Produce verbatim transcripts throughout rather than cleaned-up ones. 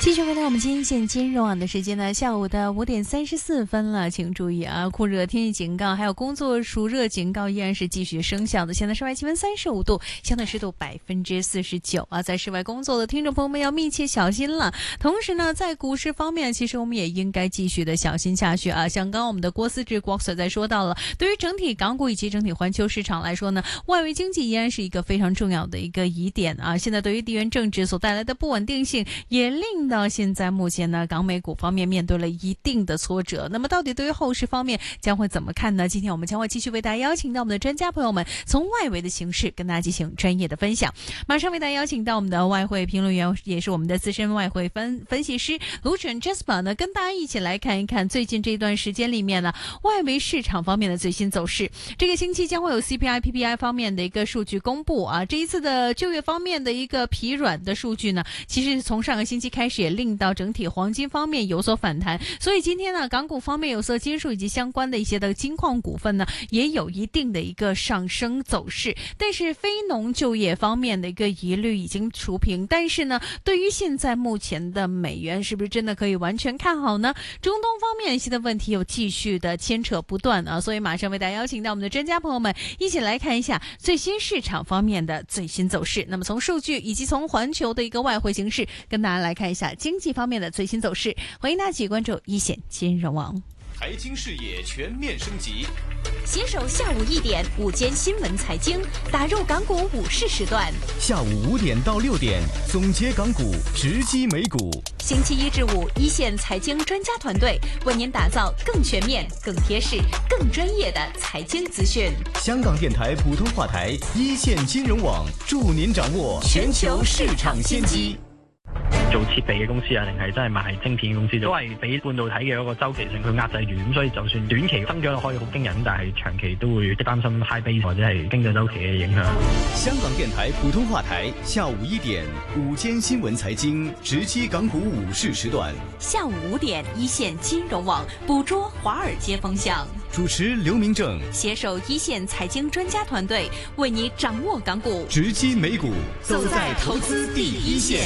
继续回到我们今天线金融网的时间呢，下午的五点三十四分了，请注意啊，酷热天气警告还有工作暑热警告依然是继续生效的。现在室外气温三十五度，相对湿度百分之四十九啊，在室外工作的听众朋友们要密切小心了。同时呢，在股市方面，其实我们也应该继续的小心下去啊。像刚刚我们的郭思治郭 Sir 在说到了，对于整体港股以及整体环球市场来说呢，外围经济依然是一个非常重要的一个疑点啊。现在对于地缘政治所带来的不稳定性，也令到现在目前呢，港美股方面面对了一定的挫折。那么到底对于后市方面将会怎么看呢？今天我们将会继续为大家邀请到我们的专家朋友们，从外围的形势跟大家进行专业的分享。马上为大家邀请到我们的外汇评论员，也是我们的资深外汇分分析师卢chuẩn Jasper 呢，跟大家一起来看一看最近这段时间里面呢，外围市场方面的最新走势。这个星期将会有 C P I、P P I 方面的一个数据公布啊。这一次的就业方面的一个疲软的数据呢，其实从上个星期开始也令到整体黄金方面有所反弹，所以今天呢，港股方面有色金属以及相关的一些的金矿股份呢，也有一定的一个上升走势。但是非农就业方面的一个疑虑已经除平，但是呢，对于现在目前的美元是不是真的可以完全看好呢？中东方面一些的问题有继续的牵扯不断啊，所以马上为大家邀请到我们的专家朋友们一起来看一下最新市场方面的最新走势。那么从数据以及从环球的一个外汇形势，跟大家来看一下经济方面的最新走势。欢迎大家一起关注一线金融网。 财经视野全面升级， 携手下午一点午间新闻财经，打入港股午市时段。 下午五点到六点，总结港股，直击美股。 星期一至五，一线财经专家团队为您打造更全面、更贴市、更专业的财经资讯。 香港電台普通話台，一線金融網，助您掌握全球市場先機。 做設備嘅公司啊，定係真係賣晶片嘅公司，都係俾半導體嘅一個周期性去壓制住，咁所以就算短期增長可以好驚人，但係長期都會擔心 high base 或者係經濟周期嘅影響。 香港電台普通話台，下午一點，午間新聞財經，直擊港股午市時段。 下午五點，一線金融網捕捉華爾街風向。 主持劉明正， 攜手一線財經專家團隊，為你掌握港股， 直擊美股，走在投資第一線。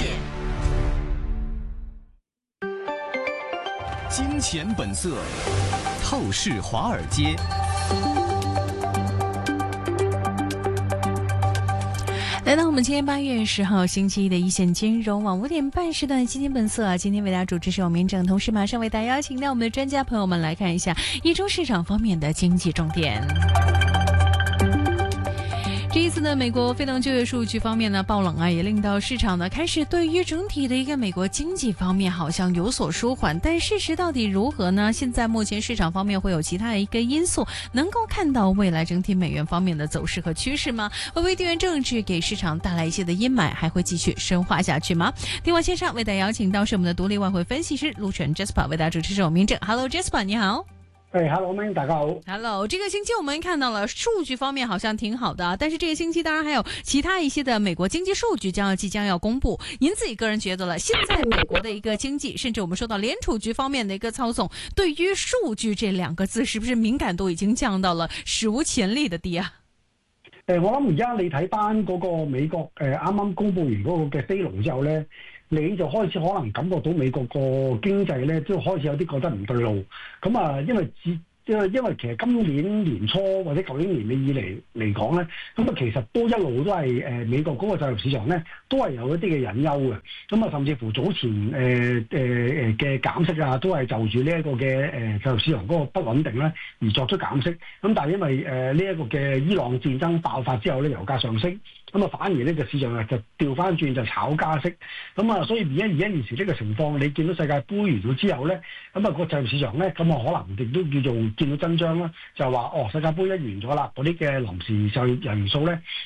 金錢本色，透視華爾街。 来到我们今天八月十号星期一的一线金融网五点半时段的金钱本色啊，今天为大家主持是我明正，同时马上为大家邀请到我们的专家朋友们来看一下一周市场方面的经济重点。这一次呢，美国非农就业数据方面呢爆冷啊，也令到市场呢开始对于整体的一个美国经济方面好像有所舒缓，但事实到底如何呢？现在目前市场方面会有其他的一个因素能够看到未来整体美元方面的走势和趋势吗？会不会地缘政治给市场带来一些的阴霾，还会继续深化下去吗？电话线上为大家邀请到是我们的独立外汇分析师卢chuẩn Jasper 为大家主持是我明正。 Hello Jasper 你好。 哎 ，Hello， 们大家好。 Hello， 这个星期我们看到了数据方面好像挺好的，但是这个星期当然还有其他一些的美国经济数据将要即将要公布。您自己个人觉得了，现在美国的一个经济，甚至我们说到联储局方面的一个操纵，对于数据这两个字，是不是敏感度已經降到了史無前例的低啊？ 誒，我諗而家你睇翻嗰個美國誒啱啱公布完嗰個嘅非農之後咧，你就開始可能感覺到美國個經濟咧，都開始有啲覺得唔對路。咁啊，因為自因為因為其實今年年初或者舊年年尾以嚟嚟講咧，咁啊其實都一路都係誒、呃、美國嗰個就業市場咧，都係有一啲嘅隱憂嘅。咁啊，甚至乎早前誒誒誒嘅減息啊，都係就住呢一個嘅誒就業市場嗰個不穩定咧而作出減息。咁但係因為誒呢一個嘅伊朗戰爭爆發之後咧，油價上升。咁啊，反而呢個市場啊就調翻轉就炒加息，咁啊，所以而家而家現時呢個情況，你見到世界盃完咗之後咧，咁啊個就業市場咧，咁啊可能亦都叫做見到真章啦，就係話哦，世界盃一完咗啦，嗰啲嘅臨時就業人數咧，